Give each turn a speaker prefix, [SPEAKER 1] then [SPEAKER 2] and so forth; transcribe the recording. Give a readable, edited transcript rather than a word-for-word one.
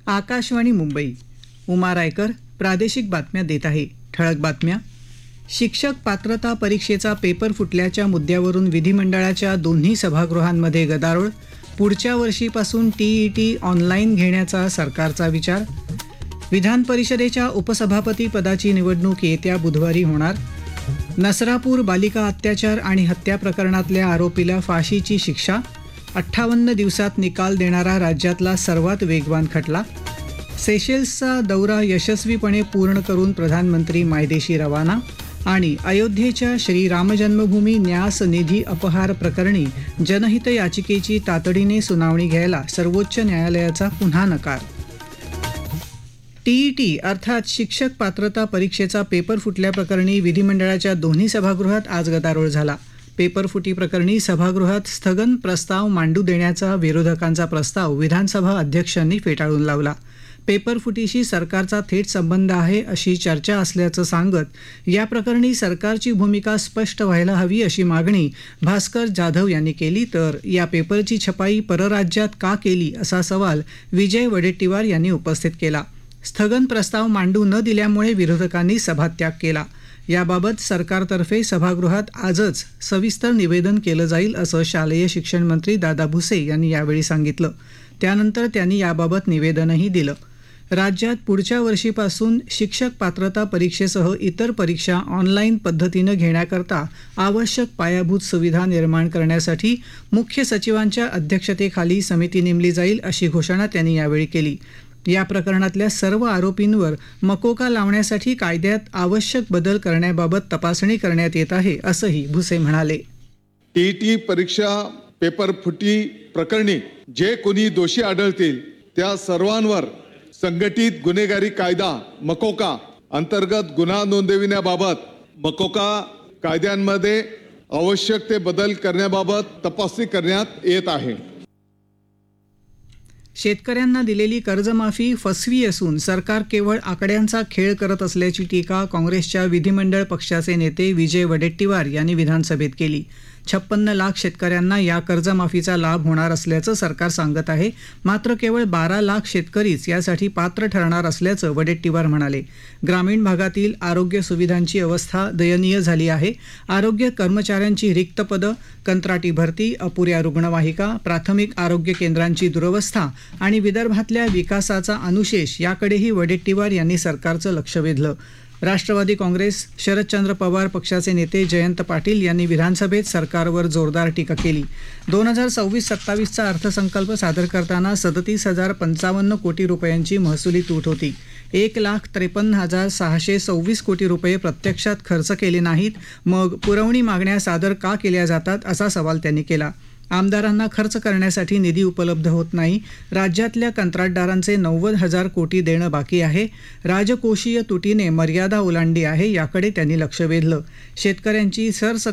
[SPEAKER 1] आकाशवाणी मुंबई. उमा रायकर प्रादेशिक बातम्या देत आहे. ठळक बातम्या. शिक्षक पात्रता परीक्षेचा पेपर फुटल्याच्या मुद्द्यावरून विधिमंडळाच्या दोन्ही सभागृहांमध्ये गदारोळ. पुढच्या वर्षीपासून टीईटी ऑनलाईन घेण्याचा सरकारचा विचार. विधान परिषदेच्या उपसभापती पदाची निवडणूक येत्या बुधवारी होणार. नसरापूर बालिका अत्याचार आणि हत्या प्रकरणातल्या आरोपीला फाशीची शिक्षा. 58 दिवसात निकाल देणारा राज्यातला सर्वात वेगवान खटला. सेशेल्सचा दौरा यशस्वीपणे पूर्ण करून प्रधानमंत्री मायदेशी रवाना. आणि अयोध्येच्या श्रीरामजन्मभूमी न्यास निधी अपहार प्रकरणी जनहित याचिकेची तातडीने सुनावणी घ्यायला सर्वोच्च न्यायालयाचा पुन्हा नकार. टीईटी अर्थात शिक्षक पात्रता परीक्षेचा पेपर फुटल्याप्रकरणी विधिमंडळाच्या दोन्ही सभागृहात आज गदारोळ झाला. पेपर फुटी प्रकरणी सभागृहात स्थगन प्रस्ताव मांडू देण्याचा विरोधकांचा प्रस्ताव विधानसभा अध्यक्षांनी फेटाळून लावला. पेपर फुटीशी सरकारचा थेट संबंध आहे अशी चर्चा असल्याचं सांगत या प्रकरणी सरकारची भूमिका स्पष्ट व्हायला हवी अशी मागणी भास्कर जाधव यांनी केली. तर या पेपरची छपाई परराज्यात का केली असा सवाल विजय वडेट्टीवार यांनी उपस्थित केला. स्थगन प्रस्ताव मांडू न दिल्यामुळे विरोधकांनी सभात्याग केला. याबाबत सरकारतर्फे सभागृहात आजच सविस्तर निवेदन केलं जाईल असं शालेय शिक्षण मंत्री दादा भुसे यांनी यावेळी सांगितलं. त्यानंतर त्यांनी याबाबत निवेदनही दिलं. राज्यात पुढच्या वर्षीपासून शिक्षक पात्रता परीक्षेसह इतर परीक्षा ऑनलाईन पद्धतीनं घेण्याकरता आवश्यक पायाभूत सुविधा निर्माण करण्यासाठी मुख्य सचिवांच्या अध्यक्षतेखाली समिती नेमली जाईल अशी घोषणा त्यांनी यावेळी केली. या प्रकरणातल्या सर्व आरोपींवर मकोका लावण्यासाठी कायद्यात आवश्यक बदल करण्याबाबत तपासणी करण्यात येत आहे असंही भुसे म्हणाले.
[SPEAKER 2] टीईटी परीक्षा पेपर फुटी प्रकरणी जे कोणी दोषी आढळतील त्या सर्वांवर संघटित गुन्हेगारी कायदा मकोका अंतर्गत गुन्हा नोंदविण्याबाबत मकोका कायद्यांमध्ये आवश्यक ते बदल करण्याबाबत तपासणी करण्यात येत आहे.
[SPEAKER 1] शेतकऱ्यांना दिलेली कर्जमाफी फसवी असून सरकार केवळ आकड्यांचा खेळ करत असल्याची टीका काँग्रेसच्या विधिमंडळ पक्षाचे नेते विजय वडेट्टीवार यांनी विधानसभेत केली. 56 लाख शेतकऱ्यांना या कर्जमाफीचा लाभ होणार असल्याचं सरकार सांगत आहे. मात्र केवळ 12 लाख शेतकरीच यासाठी पात्र ठरणार असल्याचं वडेट्टीवार म्हणाले. ग्रामीण भागातील आरोग्य सुविधांची अवस्था दयनीय झाली आहे. आरोग्य कर्मचाऱ्यांची रिक्त पदं, कंत्राटी भरती, अपुऱ्या रुग्णवाहिका, प्राथमिक आरोग्य केंद्रांची दुरवस्था आणि विदर्भातल्या विकासाचा अनुशेष याकडेही वडेट्टीवार यांनी सरकारचं लक्ष वेधलं. राष्ट्रवादी काँग्रेस शरदचंद्र पवार पक्षाचे नेते जयंत पाटील यांनी विधानसभेत सरकारवर जोरदार टीका केली. 2026-27चा अर्थसंकल्प सादर करताना 37,055 कोटी रुपयांची महसुली तूट होती. 1,53,626 कोटी रुपये प्रत्यक्षात खर्च केले नाहीत. मग पुरवणी मागण्या सादर का केल्या जातात असा सवाल त्यांनी केला. आमदारांना खर्च करण्यासाठी निधी उपलब्ध होत नाही. राज्यातल्या कंत्राटदारांचे 90,000 कोटी देणं बाकी आहे. राजकोषीय तुटीने मर्यादा ओलांडली आहे याकडे त्यांनी लक्ष वेधलं. शेतकऱ्यांची